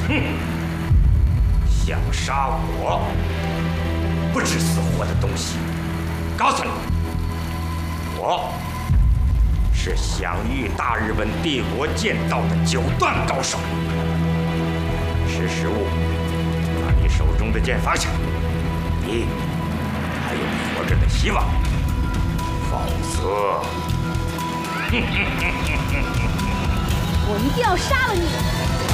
想杀我，不知死活的东西！告诉你，我是享誉大日本帝国剑道的9段高手。识时务，把你手中的剑放下，你还有活着的希望。否则， 我一定要杀了你！